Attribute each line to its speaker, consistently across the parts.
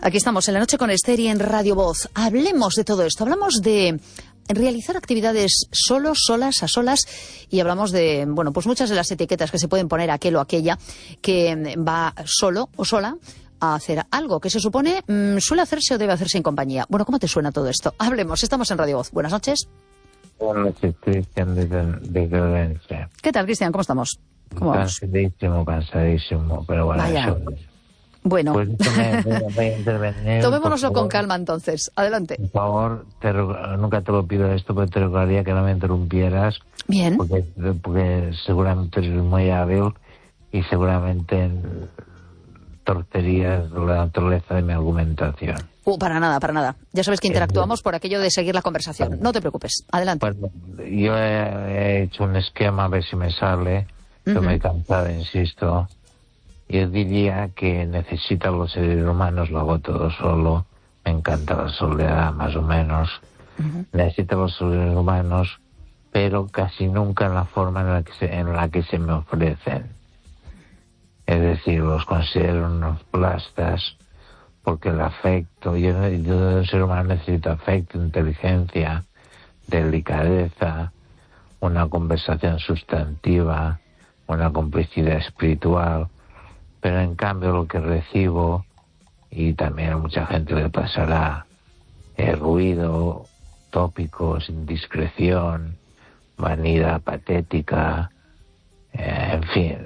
Speaker 1: Aquí estamos en La Noche con Esther y en Radio Voz. Hablemos de todo esto. Hablamos de realizar actividades solos, solas, a solas, y hablamos de, bueno, pues muchas de las etiquetas que se pueden poner a aquel o aquella que va solo o sola a hacer algo que se supone suele hacerse o debe hacerse en compañía. Bueno, ¿cómo te suena todo esto? Hablemos, estamos en Radio Voz. Buenas noches.
Speaker 2: Buenas noches, Cristian, desde Orense.
Speaker 1: ¿Qué tal, Cristian? ¿Cómo estamos? ¿Cómo vamos?
Speaker 2: Cansadísimo, pero bueno,
Speaker 1: vaya.
Speaker 2: Eso es.
Speaker 1: Bueno,
Speaker 2: Pues voy a intervenir.
Speaker 1: tomémonoslo con calma entonces. Adelante.
Speaker 2: Por favor, nunca te lo pido esto, pero te rogaría que no me interrumpieras.
Speaker 1: Bien.
Speaker 2: Porque seguramente eres muy hábil y seguramente torcerías la naturaleza de mi argumentación.
Speaker 1: Para nada, para nada. Ya sabes que interactuamos por aquello de seguir la conversación. No te preocupes. Adelante.
Speaker 2: Pues, yo he hecho un esquema a ver si me sale. Yo me he cansado, insisto. Yo diría que necesitan los seres humanos, lo hago todo solo. Me encanta la soledad, más o menos. Necesitan los seres humanos, pero casi nunca en la forma en la que se me ofrecen. Es decir, los considero unos plastas, porque el afecto, yo de ser humano necesito afecto, inteligencia, delicadeza, una conversación sustantiva, una complicidad espiritual. Pero en cambio lo que recibo, y también a mucha gente le pasará, ruido, tópicos, indiscreción, vanidad patética, en fin,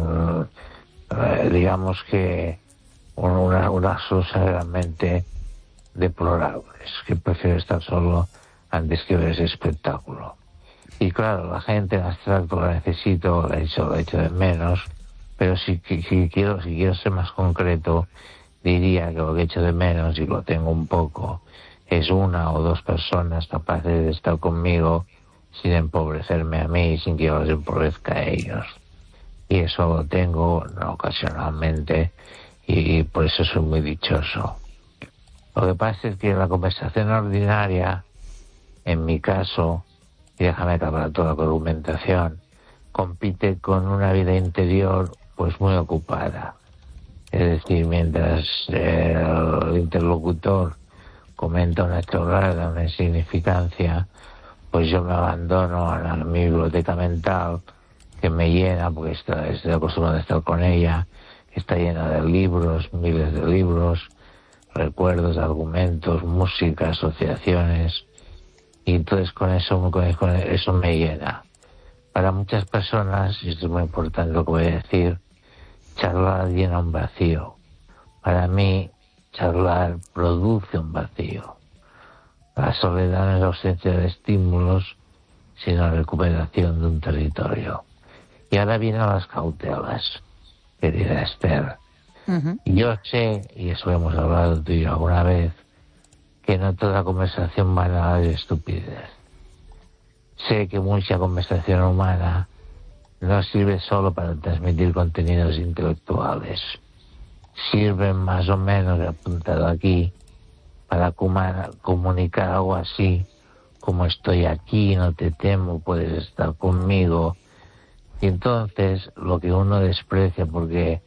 Speaker 2: digamos que unas cosas realmente deplorables, que prefiero estar solo antes que ver ese espectáculo. Y claro, la gente en abstracto la necesito, la he hecho de menos. Pero si quiero ser más concreto, diría que lo que echo de menos, y lo tengo un poco, es una o dos personas capaces de estar conmigo sin empobrecerme a mí y sin que yo los empobrezca a ellos. Y eso lo tengo ocasionalmente y por eso soy muy dichoso. Lo que pasa es que la conversación ordinaria, en mi caso, y déjame acabar toda la argumentación, compite con una vida interior pues muy ocupada. Es decir, mientras el interlocutor comenta una chorrada, una insignificancia, pues yo me abandono a mi biblioteca mental, que me llena, porque estoy acostumbrado a estar con ella, que está llena de libros, miles de libros, recuerdos, argumentos, música, asociaciones, y entonces con eso me llena. Para muchas personas, y esto es muy importante lo que voy a decir, charlar llena un vacío. Para mí, charlar produce un vacío. La soledad no es la ausencia de estímulos, sino la recuperación de un territorio. Y ahora vienen las cautelas, querida Esther. Yo sé, y eso hemos hablado tú y yo alguna vez, que no toda conversación banal es estupidez. Sé que mucha conversación humana no sirve solo para transmitir contenidos intelectuales. Sirve más o menos, apuntado aquí, para comunicar algo así como estoy aquí, no te temo, puedes estar conmigo. Y entonces lo que uno desprecia, porque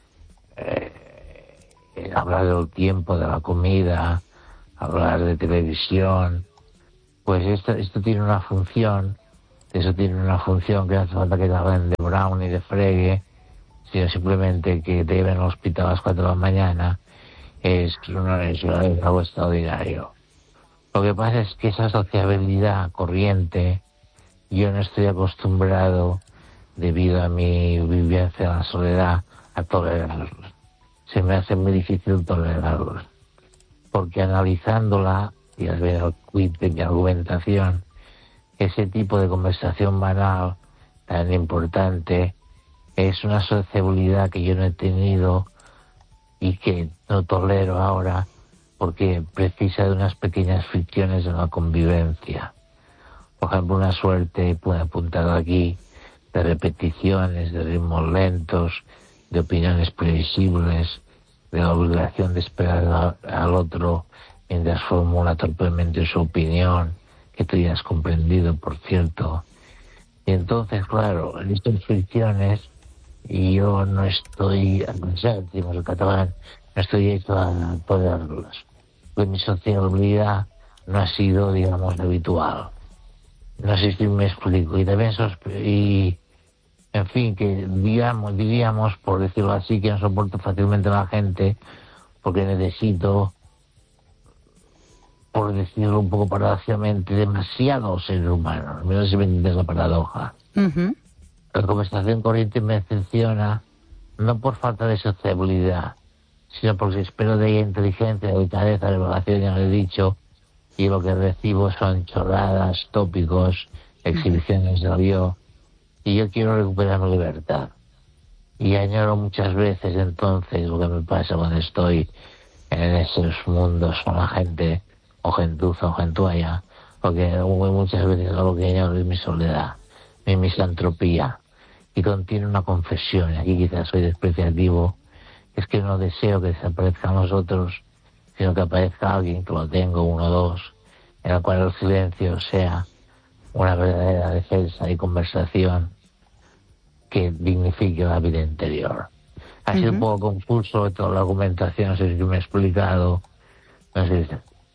Speaker 2: hablar del tiempo, de la comida, hablar de televisión, pues esto tiene una función. Eso tiene una función que no hace falta que te hablen de Brown ni de Frege, sino simplemente que te lleven al hospital a las 4 de la mañana. Es algo extraordinario. Lo que pasa es que esa sociabilidad corriente, yo no estoy acostumbrado, debido a mi vivencia en la soledad, a tolerarlos. Se me hace muy difícil tolerarlos. Porque analizándola, y al ver el quid de mi argumentación, ese tipo de conversación banal tan importante es una sociabilidad que yo no he tenido y que no tolero ahora porque precisa de unas pequeñas fricciones en la convivencia. Por ejemplo, una suerte, he apuntado aquí, de repeticiones, de ritmos lentos, de opiniones previsibles, de la obligación de esperar al otro mientras formula torpemente su opinión, que tú ya has comprendido, por cierto. Y entonces, claro, en estas fricciones y yo no estoy, decimos el catalán, no estoy hecho a tolerarlas. Pues mi sociabilidad no ha sido, digamos, habitual. No sé si me explico. Y también en fin, que diríamos, por decirlo así, que no soporto fácilmente a la gente porque necesito, por decirlo un poco paradoxalmente, demasiados seres humanos. No sé si me entiendes la paradoja.
Speaker 1: Uh-huh.
Speaker 2: La conversación corriente me decepciona, no por falta de sociabilidad, sino porque espero de ella inteligencia, delicadeza, elevación, ya lo he dicho, y lo que recibo son chorradas, tópicos, exhibiciones del yo, y yo quiero recuperar mi libertad. Y añoro muchas veces entonces lo que me pasa cuando estoy en esos mundos con la gente, o gentuza o gentualla, porque muchas veces lo que añoro es mi soledad, mi misantropía, y contiene una confesión, y aquí quizás soy despreciativo, es que no deseo que desaparezcan los otros, sino que aparezca alguien, que lo tengo, uno o dos, en el cual el silencio sea una verdadera defensa y conversación que dignifique la vida interior. Ha sido un poco confuso toda la argumentación, no sé si me he explicado, no sé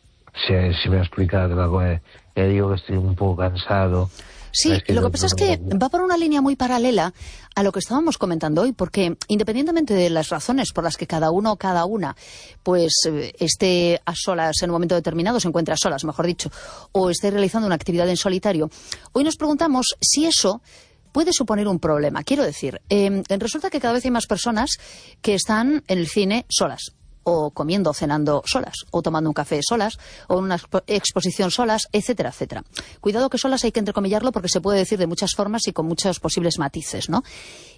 Speaker 2: si me he explicado, ya digo que estoy un poco cansado.
Speaker 1: Sí, lo que pasa es que va por una línea muy paralela a lo que estábamos comentando hoy, porque independientemente de las razones por las que cada uno o cada una pues esté a solas en un momento determinado, se encuentre a solas, mejor dicho, o esté realizando una actividad en solitario, hoy nos preguntamos si eso puede suponer un problema. Quiero decir, resulta que cada vez hay más personas que están en el cine solas, o comiendo o cenando solas, o tomando un café solas, o en una exposición solas, etcétera, etcétera. Cuidado que solas hay que entrecomillarlo porque se puede decir de muchas formas y con muchos posibles matices, ¿no?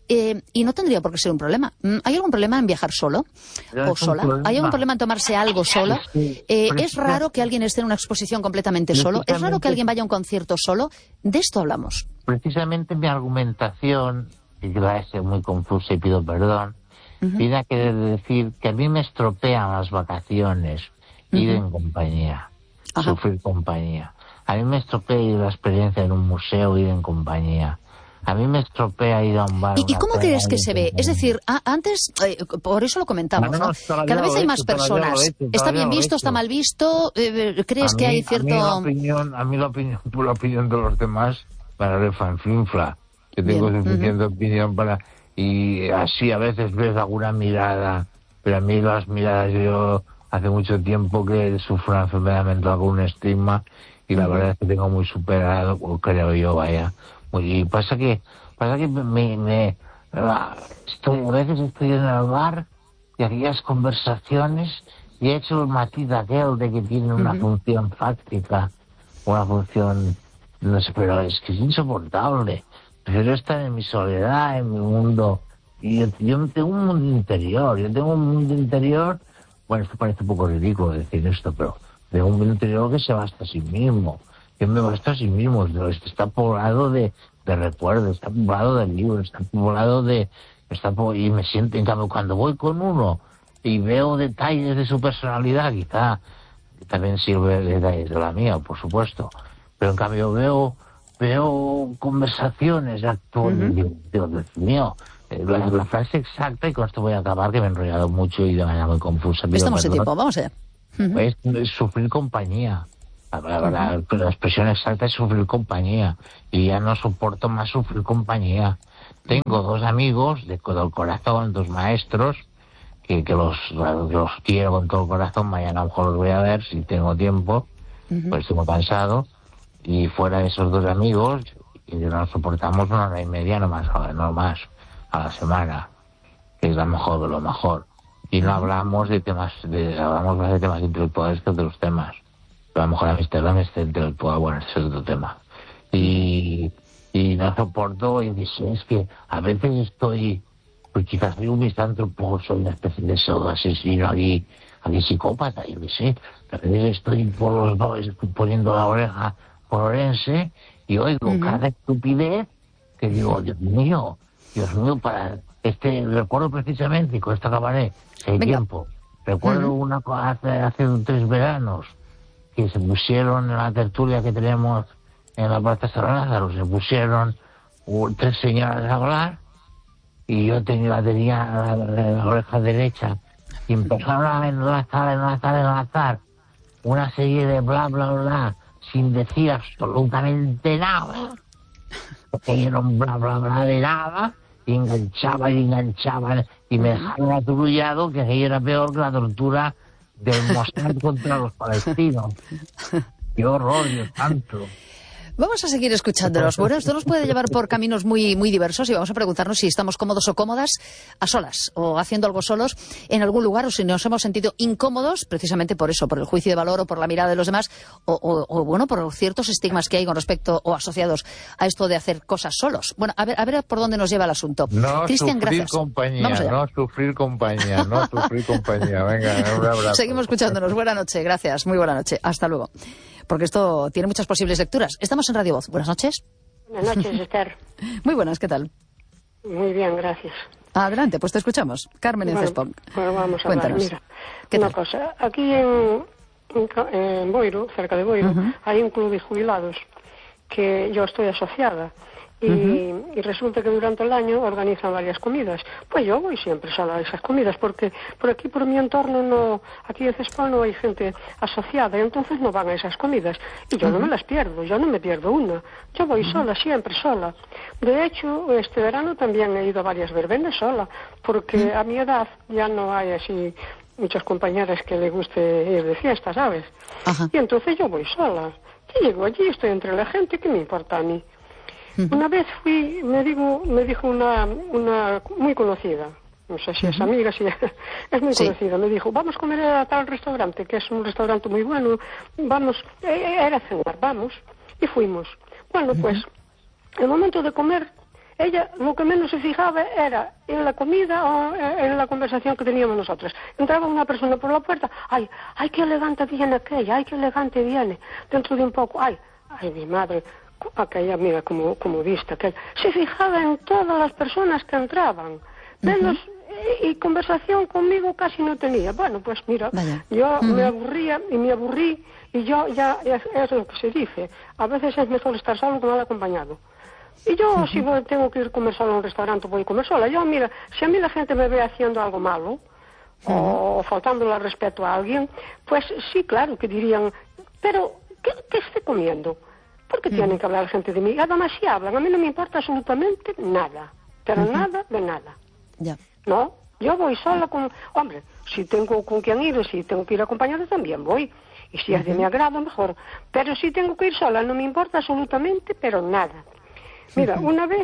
Speaker 1: Y no tendría por qué ser un problema. ¿Hay algún problema en viajar solo o sola? ¿Hay algún problema en tomarse algo solo? ¿Es raro que alguien esté en una exposición completamente solo? ¿Es raro que alguien vaya a un concierto solo? De esto hablamos.
Speaker 2: Precisamente mi argumentación, y que va a ser muy confusa y pido perdón, viene a querer decir que a mí me estropean las vacaciones ir en compañía, sufrir compañía. A mí me estropea ir a la experiencia en un museo, ir en compañía. A mí me estropea ir a un bar.
Speaker 1: ¿Y cómo crees que se ve? Es decir, antes, por eso lo comentamos, ¿no? Cada vez hay más personas. ¿Está bien visto, está mal visto? ¿Crees que hay cierto...?
Speaker 2: A mí la opinión de los demás para refanflinfla. Que tengo suficiente opinión para... Y así a veces ves alguna mirada, pero a mí las miradas, yo hace mucho tiempo que sufro una enfermedad mental con un estigma y la verdad es que tengo muy superado, creo yo, vaya. Y pasa que a veces estoy en el bar y aquellas conversaciones y he hecho el matiz aquel de que tiene una función fáctica, una función, no sé, pero es que es insoportable. Prefiero estar en mi soledad, en mi mundo. Y yo tengo un mundo interior, bueno, esto parece un poco ridículo decir esto, pero tengo un mundo interior que se basta a sí mismo. Yo me basto a sí mismo, está poblado de recuerdos, está poblado de libros, está poblado y me siento, en cambio, cuando voy con uno y veo detalles de su personalidad, quizá también sirve detalles de la mía, por supuesto, pero en cambio veo conversaciones actuales, Dios mío, la frase exacta, y con esto voy a acabar, que me he enrollado mucho y de manera muy confusa.
Speaker 1: Estamos en tiempo, vamos a ver.
Speaker 2: Es sufrir compañía. La expresión exacta es sufrir compañía, y ya no soporto más sufrir compañía. Tengo dos amigos del corazón, dos maestros, que los quiero con todo el corazón. Mañana a lo mejor los voy a ver si tengo tiempo, pues estoy muy cansado. Y fuera de esos dos amigos, y nos soportamos una hora y media, no más a la semana, que es lo mejor de lo mejor. Y no hablamos hablamos más de temas intelectuales que de otros temas. Pero a lo mejor la amistad intelectual, bueno, ese es otro tema. Y no soporto, y dice, es que a veces estoy, pues quizás soy un misántropo, soy una especie de pseudo asesino aquí psicópata, yo qué sé. A veces estoy por los dos poniendo la oreja por Orense y oigo cada estupidez que digo, Dios mío, recuerdo precisamente, y con esto acabaré, si hay tiempo, recuerdo una cosa hace 3 veranos, que se pusieron en la tertulia que tenemos en la Plaza San Lázaro, se pusieron 3 señoras a hablar, y yo la tenía la oreja derecha, y empezaron a enlazar una serie de bla, bla, bla, sin decir absolutamente nada, porque era un bla, bla, bla de nada, y enganchaban, y me dejaron aturullado, que aquello era peor que la tortura del Mossad contra los palestinos. ¡Qué horror, Dios santo!
Speaker 1: Vamos a seguir escuchándolos. Bueno, esto nos puede llevar por caminos muy, muy diversos y vamos a preguntarnos si estamos cómodos o cómodas a solas o haciendo algo solos en algún lugar o si nos hemos sentido incómodos precisamente por eso, por el juicio de valor o por la mirada de los demás o bueno, por ciertos estigmas que hay con respecto o asociados a esto de hacer cosas solos. Bueno, a ver por dónde nos lleva el asunto.
Speaker 3: No
Speaker 1: Cristian,
Speaker 3: sufrir
Speaker 1: gracias.
Speaker 3: compañía, no sufrir compañía. Venga, un abrazo.
Speaker 1: Seguimos escuchándonos. Buenas noches, gracias. Muy buena noche. Hasta luego. Porque esto tiene muchas posibles lecturas. Estamos en Radio Voz. Buenas noches.
Speaker 4: Buenas noches, Esther.
Speaker 1: Muy buenas, ¿qué tal?
Speaker 4: Muy bien, gracias.
Speaker 1: Adelante, pues te escuchamos. Carmen en Cespón.
Speaker 4: Bueno, vamos a
Speaker 1: Cuéntanos.
Speaker 4: hablar. Mira, una cosa. Aquí en Boiro, cerca de Boiro, hay un club de jubilados que yo estoy asociada. Y resulta que durante el año organizan varias comidas. Pues yo voy siempre sola a esas comidas, porque por aquí, por mi entorno, no, aquí en Cespón no hay gente asociada, y entonces no van a esas comidas. Y yo no me las pierdo, yo no me pierdo una. Yo voy sola, siempre sola. De hecho, este verano también he ido a varias verbenas sola, porque a mi edad ya no hay así muchas compañeras que le guste ir de fiesta, ¿sabes? Y entonces yo voy sola. Y llego allí, estoy entre la gente, ¿qué me importa a mí? Una vez me dijo una muy conocida, no sé si es amiga, si es muy conocida, me dijo, vamos a comer a tal restaurante, que es un restaurante muy bueno, vamos, era cenar, vamos, y fuimos. Bueno, pues, el momento de comer, ella lo que menos se fijaba era en la comida o en la conversación que teníamos nosotros. Entraba una persona por la puerta, ay, qué elegante viene aquella, ay, qué elegante viene, dentro de un poco, ay, mi madre, aquella amiga como vista, que se fijaba en todas las personas que entraban, menos y conversación conmigo casi no tenía. Bueno, pues mira, yo me aburrí y yo ya es lo que se dice, a veces es mejor estar solo que mal acompañado. Y yo si tengo que ir a comer solo a un restaurante voy a comer sola. Yo mira, si a mí la gente me ve haciendo algo malo o faltándole al respeto a alguien, pues sí, claro que dirían, pero ¿qué esté comiendo? Porque tienen que hablar gente de mí. Además, si hablan, a mí no me importa absolutamente nada. Pero nada de nada.
Speaker 1: Ya.
Speaker 4: ¿No? Yo voy sola con... Hombre, si tengo con quien ir, si tengo que ir acompañada, también voy. Y si es de mi agrado, mejor. Pero si tengo que ir sola, no me importa absolutamente, pero nada. Mira, una vez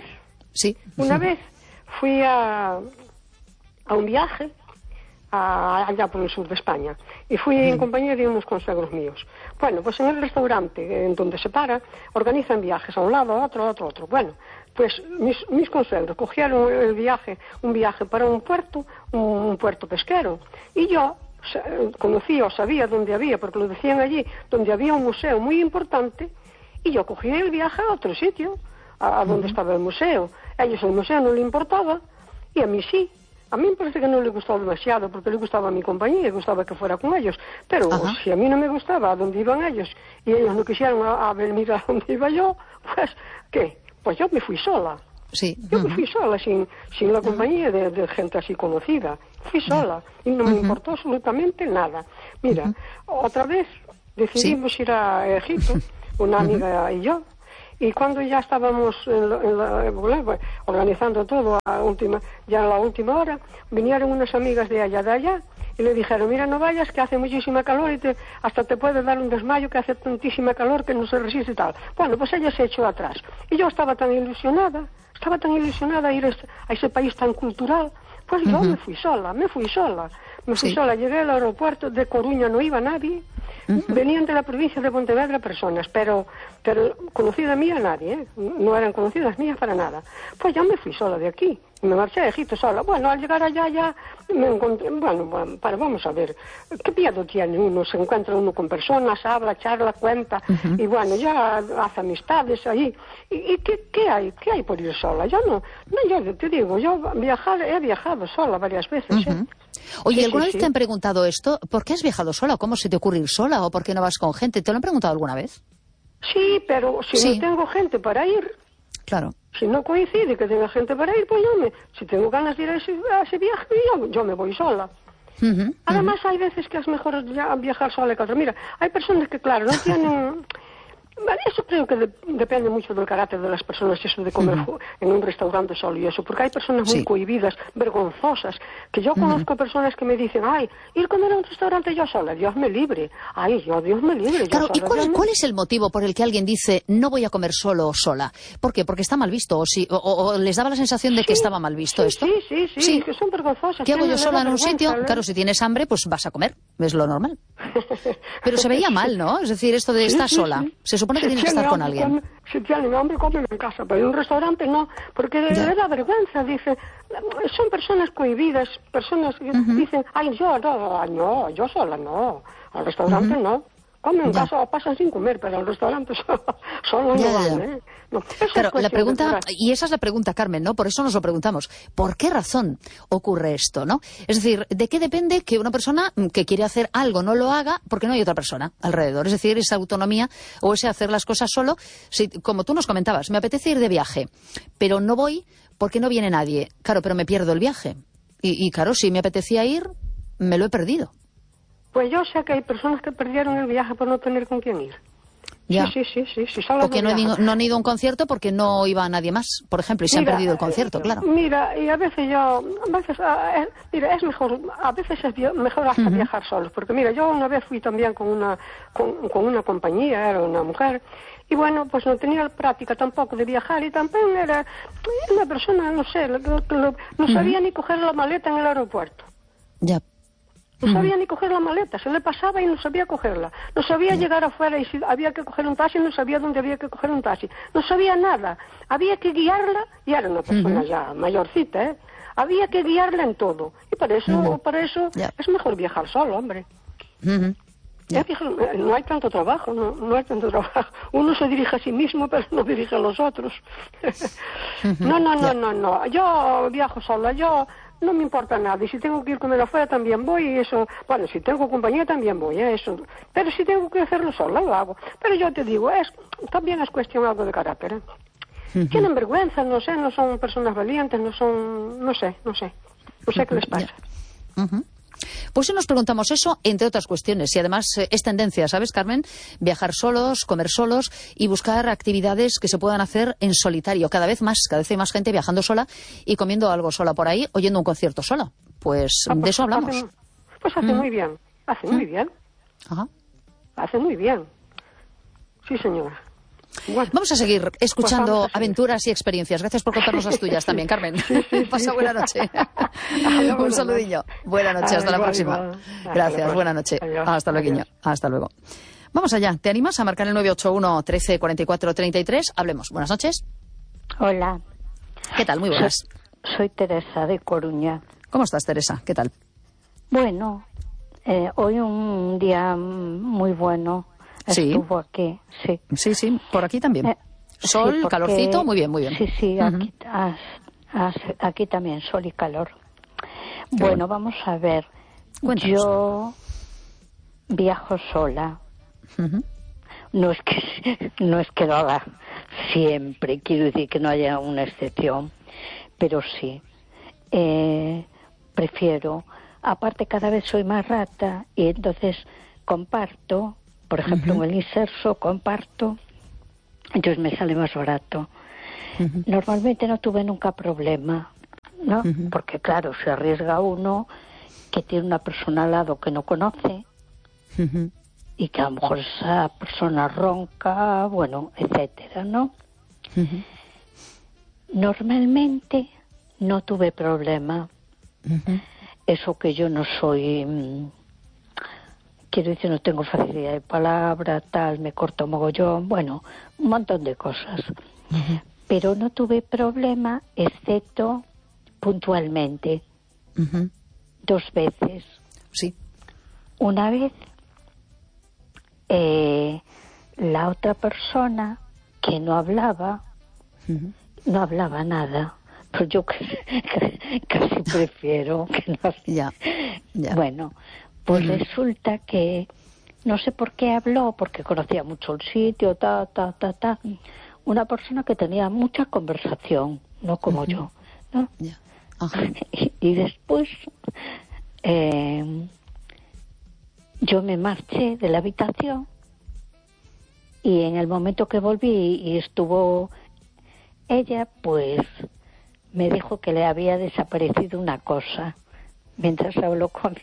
Speaker 4: fui a un viaje allá por el sur de España, y fui en compañía de unos consuegros míos. Bueno, pues en el restaurante en donde se para, organizan viajes a un lado, a otro. Bueno, pues mis consuegros cogieron un viaje para un puerto pesquero, y yo conocía o sabía dónde había, porque lo decían allí, donde había un museo muy importante, y yo cogí el viaje a otro sitio, a donde estaba el museo. A ellos el museo no le importaba, y a mí sí. A mí me parece que no le gustó demasiado, porque le gustaba mi compañía, le gustaba que fuera con ellos. Pero si a mí no me gustaba a dónde iban ellos, y ellos no quisieron venir a dónde iba yo, pues, ¿qué? Pues yo me fui sola.
Speaker 1: Sí.
Speaker 4: Yo me fui sola, sin la compañía de gente así conocida. Fui sola, y no me importó absolutamente nada. Mira, otra vez decidimos ir a Egipto, una amiga y yo. Y cuando ya estábamos organizando todo ya en la última hora, vinieron unas amigas de allá y le dijeron, mira, no vayas, que hace muchísima calor y hasta te puede dar un desmayo, que hace tantísima calor que no se resiste y tal. Bueno, pues ella se echó atrás. Y yo estaba tan ilusionada a ir a ese país tan cultural, pues yo me fui sola. Llegué al aeropuerto de Coruña, no iba nadie. Venían de la provincia de Pontevedra personas, pero conocida mía nadie, ¿eh? No eran conocidas mías para nada. Pues ya me fui sola de aquí, me marché a Egipto sola. Bueno, al llegar allá ya me encontré, vamos a ver, ¿qué miedo tiene uno? Se encuentra uno con personas, habla, charla, cuenta, y bueno, ya hace amistades ahí. ¿Y qué hay por ir sola? Yo te digo, yo he viajado sola varias veces, ¿eh?
Speaker 1: Oye, ¿alguna vez te han preguntado esto? ¿Por qué has viajado sola? ¿Cómo se te ocurre ir sola? ¿O por qué no vas con gente? ¿Te lo han preguntado alguna vez?
Speaker 4: Sí, pero si no tengo gente para ir...
Speaker 1: Claro.
Speaker 4: Si no coincide que tenga gente para ir, pues si tengo ganas de ir a ese viaje, yo me voy sola. Además, hay veces que es mejor viajar sola que otra. Mira, hay personas que, claro, no tienen... Vale, eso creo que depende mucho del carácter de las personas, eso de comer en un restaurante solo y eso, porque hay personas muy cohibidas, vergonzosas, que yo conozco personas que me dicen, ay, ir a comer a un restaurante yo sola, Dios me libre, Dios me libre.
Speaker 1: Claro,
Speaker 4: ¿y
Speaker 1: cuál es el motivo por el que alguien dice, no voy a comer solo o sola? ¿Por qué? ¿Porque está mal visto? ¿O les daba la sensación de que estaba mal visto esto?
Speaker 4: Sí, que son vergonzosas.
Speaker 1: ¿Qué hago yo sola en un sitio? Claro, si tienes hambre, pues vas a comer, es lo normal. Pero se veía mal, ¿no? Es decir, esto de estar sola. Se supone que tienes que estar con alguien.
Speaker 4: Si tienen hambre, comen en casa, pero en un restaurante no, porque le da vergüenza, dice. Son personas cohibidas, personas que dicen, ay, yo sola no, al restaurante no. Comen en casa o pasan sin comer, pero al restaurante solo no van, ¿eh? No.
Speaker 1: Claro, la pregunta, y esa es la pregunta, Carmen, ¿no? Por eso nos lo preguntamos. ¿Por qué razón ocurre esto, no? Es decir, ¿de qué depende que una persona que quiere hacer algo no lo haga porque no hay otra persona alrededor? Es decir, esa autonomía o ese hacer las cosas solo. Si, como tú nos comentabas, me apetece ir de viaje, pero no voy porque no viene nadie. Claro, pero me pierdo el viaje. Y claro, si me apetecía ir, me lo he perdido.
Speaker 4: Pues yo sé que hay personas que perdieron el viaje por no tener con quién ir.
Speaker 1: Ya.
Speaker 4: Sí.
Speaker 1: O que no han ido a un concierto porque no iba nadie más, por ejemplo, y se han perdido el concierto, claro.
Speaker 4: Mira, y a veces es mejor, a veces es mejor hasta viajar solos, porque mira, yo una vez fui también con una compañía, era una mujer, y bueno, pues no tenía práctica tampoco de viajar, y también era una persona, no sé, no sabía ni coger la maleta en el aeropuerto.
Speaker 1: Ya.
Speaker 4: No sabía ni coger la maleta, se le pasaba y no sabía cogerla. No sabía llegar afuera y si había que coger un taxi, no sabía dónde había que coger un taxi. No sabía nada. Había que guiarla, y era una persona ya mayorcita, ¿eh? Había que guiarla en todo. Y para eso es mejor viajar solo, hombre. No hay tanto trabajo, no hay tanto trabajo. Uno se dirige a sí mismo, pero no dirige a los otros. No. Yo viajo sola, no me importa nada, y si tengo que ir a comer afuera también voy, y eso, bueno, si tengo compañía también voy, eso, pero si tengo que hacerlo sola, lo hago. Pero yo te digo, también es cuestión algo de carácter, ¿eh? Tienen vergüenza, no sé, no son personas valientes, no sé qué les pasa.
Speaker 1: Pues si nos preguntamos eso, entre otras cuestiones, y además es tendencia, ¿sabes, Carmen? Viajar solos, comer solos y buscar actividades que se puedan hacer en solitario. Cada vez hay más gente viajando sola y comiendo algo sola por ahí, oyendo un concierto sola. Pues de eso hablamos.
Speaker 4: Hace muy bien,
Speaker 1: Ajá.
Speaker 4: Hace muy bien. Sí, señora. Bueno,
Speaker 1: vamos a seguir escuchando aventuras y experiencias. Gracias por contarnos las tuyas también, Carmen. Pasa buena noche. Un saludillo. Buena noche, hasta la próxima. Gracias, buena noche. Hasta luego. Hasta luego. Vamos allá. ¿Te animas a marcar el 981 13 44 33? Hablemos. Buenas noches.
Speaker 5: Hola.
Speaker 1: ¿Qué tal? Muy buenas.
Speaker 5: Soy Teresa de Coruña.
Speaker 1: ¿Cómo estás, Teresa? ¿Qué tal?
Speaker 5: Bueno, hoy un día muy bueno.
Speaker 1: Sí.
Speaker 5: Estuvo aquí, sí.
Speaker 1: Sí, por aquí también. Sol,
Speaker 5: sí,
Speaker 1: calorcito, muy bien.
Speaker 5: Sí, aquí también, sol y calor. Bueno, vamos a ver. Cuéntanos. Yo viajo sola. No es que lo haga siempre, quiero decir que no haya una excepción, pero sí. Prefiero, aparte cada vez soy más rata y entonces comparto. Por ejemplo, en el inserso comparto, entonces me sale más barato. Normalmente no tuve nunca problema, ¿no? Porque claro, se arriesga uno que tiene una persona al lado que no conoce y que a lo mejor esa persona ronca, bueno, etcétera, ¿no? Normalmente no tuve problema. Eso que yo no soy... Quiero decir, no tengo facilidad de palabra, tal, me corto mogollón, bueno, un montón de cosas. Pero no tuve problema, excepto puntualmente. 2 veces.
Speaker 1: Sí.
Speaker 5: Una vez, la otra persona que no hablaba nada. Pero yo casi prefiero que no hable. Ya. Bueno... Pues resulta que no sé por qué habló, porque conocía mucho el sitio, una persona que tenía mucha conversación, no como yo, ¿no?
Speaker 1: Ya. Ajá.
Speaker 5: Y después yo me marché de la habitación y en el momento que volví y estuvo ella, pues me dijo que le había desaparecido una cosa mientras habló conmigo.